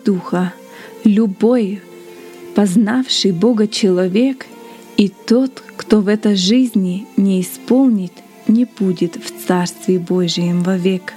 Духа, любой, познавший Бога человек, и тот, кто в этой жизни не исполнит, не будет в Царстве Божьем вовек.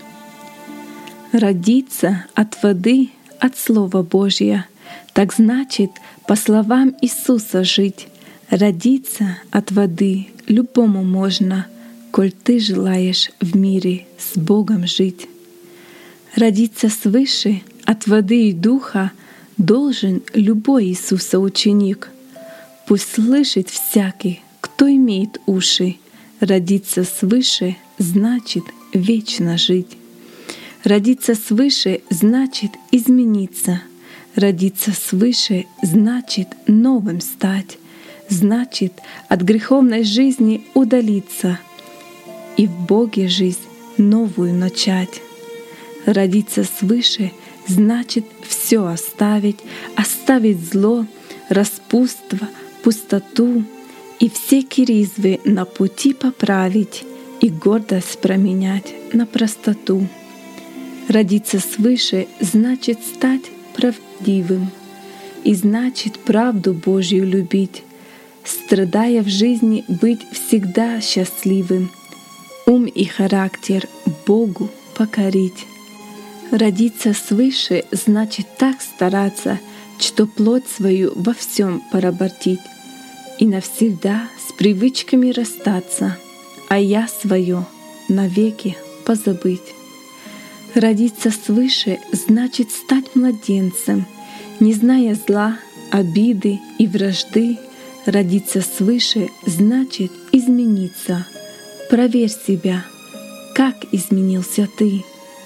Родиться от воды, от Слова Божия, так значит, по словам Иисуса жить. Родиться от воды любому можно, коль ты желаешь в мире с Богом жить. Родиться свыше от воды и духа должен любой Иисуса ученик. Пусть слышит всякий, кто имеет уши. Родиться свыше значит вечно жить. Родиться свыше значит измениться. Родиться свыше значит новым стать. Значит от греховной жизни удалиться и в Боге жизнь новую начать. Родиться свыше значит все оставить, оставить зло, распутство, пустоту и все киризвы на пути поправить и гордость променять на простоту. Родиться свыше значит стать правдивым и значит правду Божью любить, страдая в жизни быть всегда счастливым, ум и характер Богу покорить. Родиться свыше значит так стараться, что плоть свою во всем поработить и навсегда с привычками расстаться, а я свое навеки позабыть. Родиться свыше значит стать младенцем, не зная зла, обиды и вражды. Родиться свыше значит измениться. Проверь себя, как изменился ты.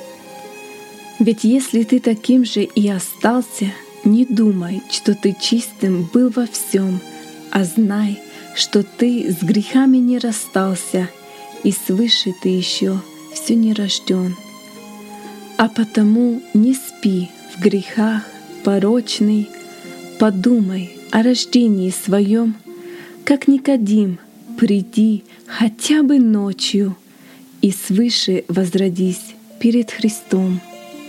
Ведь если ты таким же и остался, не думай, что ты чистым был во всем, а знай, что ты с грехами не расстался, и свыше ты еще все не рожден. А потому не спи в грехах порочный, подумай о рождении своем, как Никодим, приди хотя бы ночью и свыше возродись перед Христом.